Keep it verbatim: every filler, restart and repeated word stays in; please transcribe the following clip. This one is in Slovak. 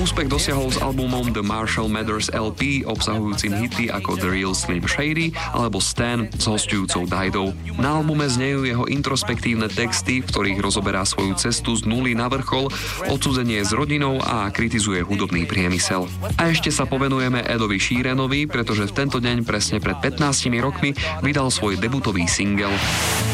Úspech dosiahol s albumom The Marshall Mathers el pé obsahujúcim hity ako The Real Slim Shady alebo Stan s hosťujúcou Didou. Na albume znejú jeho introspektívne texty, v ktorých rozoberá svoju cestu z nuly na vrchol, odcudzenie s rodinou a kritizuje hudobný priemysel. A ešte sa povenujeme Edovi Sheeranovi, pretože v tento deň presne pred pätnástimi rokmi vydal svoj debutový single.